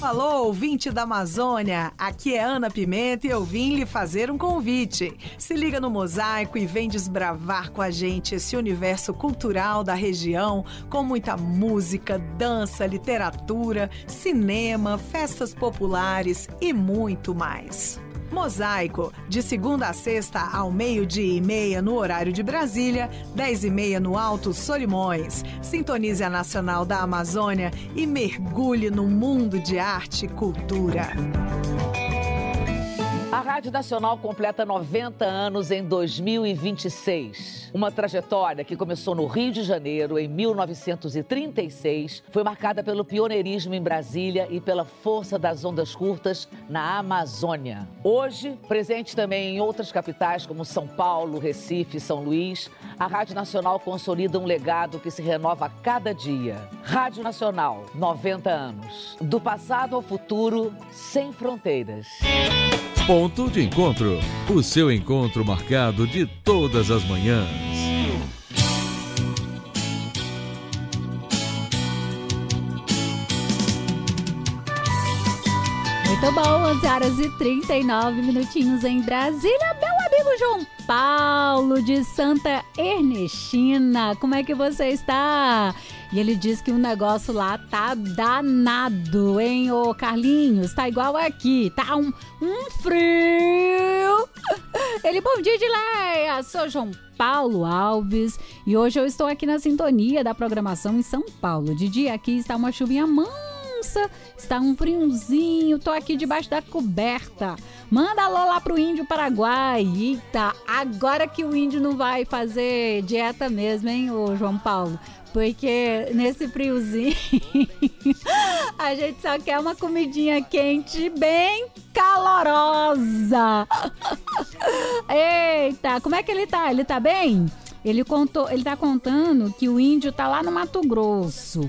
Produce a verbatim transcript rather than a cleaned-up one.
Alô, ouvinte da Amazônia, aqui é Ana Pimenta e eu vim lhe fazer um convite. Se liga no Mosaico e vem desbravar com a gente esse universo cultural da região, com muita música, dança, literatura, cinema, festas populares e muito mais. Mosaico, de segunda a sexta ao meio-dia e meia no horário de Brasília, dez e meia no Alto Solimões. Sintonize a Nacional da Amazônia e mergulhe no mundo de arte e cultura. A Rádio Nacional completa noventa anos em dois mil e vinte e seis. Uma trajetória que começou no Rio de Janeiro em mil novecentos e trinta e seis, foi marcada pelo pioneirismo em Brasília e pela força das ondas curtas na Amazônia. Hoje, presente também em outras capitais como São Paulo, Recife e São Luís, a Rádio Nacional consolida um legado que se renova a cada dia. Rádio Nacional, noventa anos. Do passado ao futuro, sem fronteiras. Ponto de encontro, o seu encontro marcado de todas as manhãs. Muito bom, onze horas e trinta e nove minutinhos em Brasília. Meu amigo João Paulo de Santa Ernestina, como é que você está? E ele diz que o negócio lá tá danado, hein, ô Carlinhos? Tá igual aqui, tá um, um frio. Ele, bom dia de Leia, sou João Paulo Alves e hoje eu estou aqui na sintonia da programação em São Paulo. De dia aqui está uma chuvinha mansa, está um friozinho, tô aqui debaixo da coberta. Manda alô lá pro Índio Paraguai. Eita, agora que o índio não vai fazer dieta mesmo, hein, ô João Paulo? Porque nesse friozinho a gente só quer uma comidinha quente bem calorosa. Eita, como é que ele tá? Ele tá bem? Ele contou, ele tá contando que o índio tá lá no Mato Grosso.